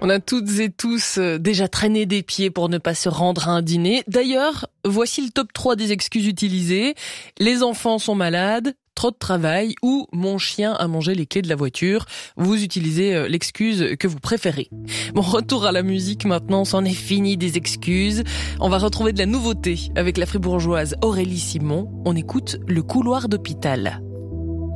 On a toutes et tous déjà traîné des pieds pour ne pas se rendre à un dîner. D'ailleurs, voici le top 3 des excuses utilisées. Les enfants sont malades, trop de travail ou mon chien a mangé les clés de la voiture. Vous utilisez l'excuse que vous préférez. Bon, retour à la musique maintenant, c'en est fini des excuses. On va retrouver de la nouveauté avec la fribourgeoise Aurélie Simon. On écoute Le couloir d'hôpital.